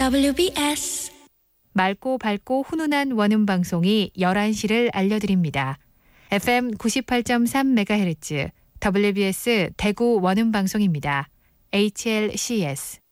WBS 맑고 밝고 훈훈한 원음 방송이 11시를 알려드립니다. FM 98.3MHz WBS 대구 원음 방송입니다. HLCS